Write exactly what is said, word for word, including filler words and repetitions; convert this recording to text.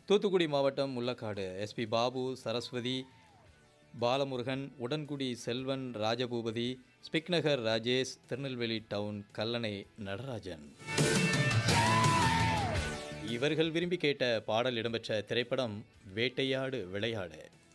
தூத்துக்குடி மாவட்டம் Mullakkadu SP Babu, Saraswati, Balamurugan, Udangudi Selvan, Rajaboopathi, SPIC Nagar Rajesh, Tirunelveli down Kallanai Natarajan. இவர்கள் விரும்பி கேட்ட பாடல் இடம்பெற்ற திரைப்படம் வேட்டையாடு விளையாடு.